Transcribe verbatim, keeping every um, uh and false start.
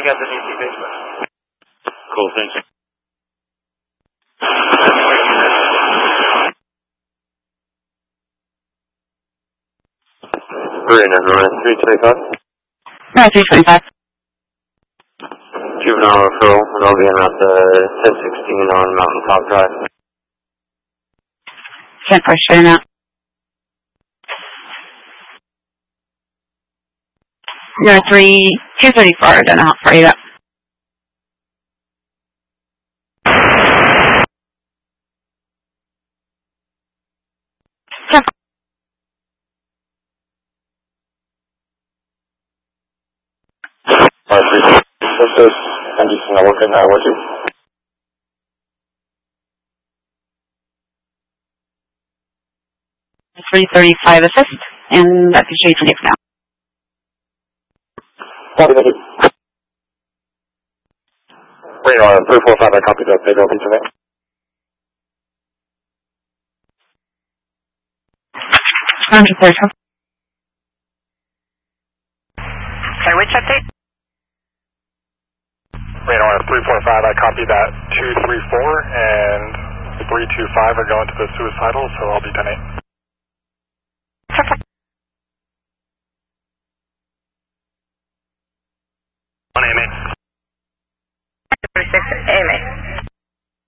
got the D C basement. Cool, thanks. Marina, Marina, three twenty-five. No, three twenty-five. Juvenile referral, and I'll be in at the ten sixteen on Mountain Top Drive. ten four, straight out. No, three, two thirty-four, I don't know how far you got. What's this? I'm just not working now, what you? three thirty-five assist, and that's usually safe now. Copy that. Wait, uh, three four five, I copied that. Big open tonight. one hundred thirty. Okay, which update? Wait, on three four five, I copied that two three four, and three two five are going to the suicidal, so I'll be ten eight.